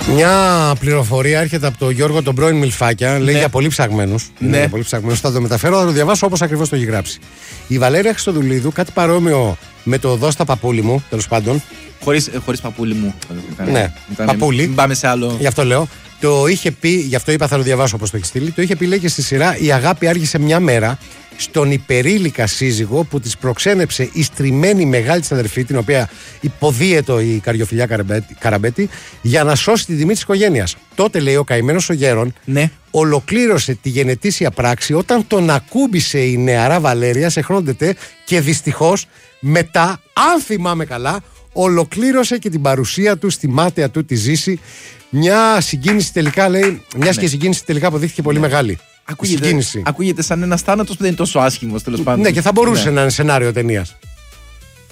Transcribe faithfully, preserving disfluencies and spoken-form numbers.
Μια πληροφορία έρχεται από τον Γιώργο τον πρώην Μιλφάκια. Λέει Ναι. για πολύ ψαγμένους. Ναι. Για πολύ ψαγμένους. Θα το μεταφέρω, θα το διαβάσω όπως ακριβώς το έχει γράψει. Η Βαλέρια Χριστοδουλίδου, κάτι παρόμοιο με το δώστα παππούλη μου, τέλος πάντων. Χωρίς, χωρίς παππούλη μου. Ναι, Ήταν, παππούλη. Μην πάμε σε άλλο. Γι' αυτό λέω. Το είχε πει, γι' αυτό είπα θα το διαβάσω όπως το έχει στείλει. Το είχε πει, λέει, και στη σειρά «Η αγάπη άργησε μια μέρα» στον υπερήλικα σύζυγο που της προξένεψε η στριμμένη μεγάλη της αδερφή, την οποία υποδίαιτο η Καριοφιλιά Καραμπέτη, Καραμπέτη, για να σώσει τη τιμή της οικογένειας. Τότε, λέει, ο καημένος ο Γέρον Ναι. ολοκλήρωσε τη γενετήσια πράξη όταν τον ακούμπησε η νεαρά Βαλέρια σε χρόνο τετέ και δυστυχώς μετά, αν θυμάμαι καλά, ολοκλήρωσε και την παρουσία του στη μάταια του τη ζήση. Μια συγκίνηση τελικά, λέει, μιας Ναι. και η συγκίνηση τελικά αποδείχθηκε πολύ μεγάλη. Ακούγεται, Συγκίνηση. ακούγεται σαν ένας θάνατος που δεν είναι τόσο άσχημος, τέλος πάντων. Ναι, και θα μπορούσε να είναι σενάριο ταινίας.